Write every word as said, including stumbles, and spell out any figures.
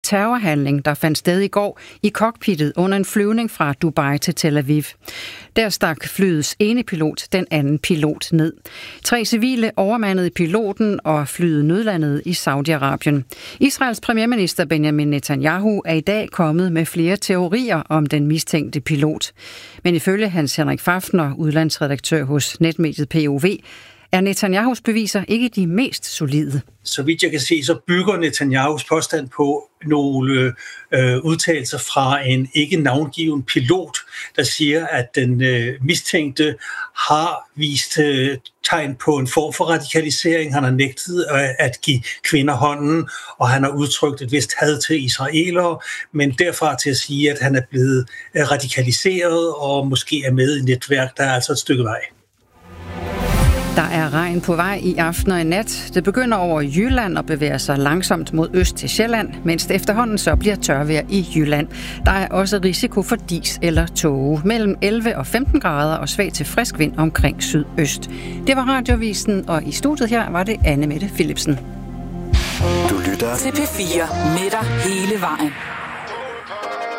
terrorhandling, der fandt sted i går i cockpittet under en flyvning fra Dubai til Tel Aviv. Der stak flyets ene pilot den anden pilot ned. Tre civile overmandede piloten, og flyet nødlandede i Saudi-Arabien. Israels premierminister Benjamin Netanyahu er i dag kommet med flere teorier om den mistænkte pilot. Men ifølge Hans Henrik Fafner, udlandsredaktør hos netmediet P O V, er Netanyahus beviser ikke de mest solide. Så vidt jeg kan se, så bygger Netanyahus påstand på nogle øh, udtalelser fra en ikke navngiven pilot, der siger, at den øh, mistænkte har vist øh, tegn på en form for radikalisering. Han har nægtet øh, at give kvinder hånden, og han har udtrykt et vist had til israelere, men derfra til at sige, at han er blevet øh, radikaliseret og måske er med i netværk, der er altså et stykke vej. Der er regn på vej i aften og i nat. Det begynder over Jylland og bevæger sig langsomt mod øst til Sjælland, mens det efterhånden så bliver tørvejr i Jylland. Der er også risiko for dis eller tåge. Mellem elleve og femten grader og svag til frisk vind omkring sydøst. Det var Radiovisen, og i studiet her var det Anne Mette Philipsen. Du lytter til P fire med dig hele vejen.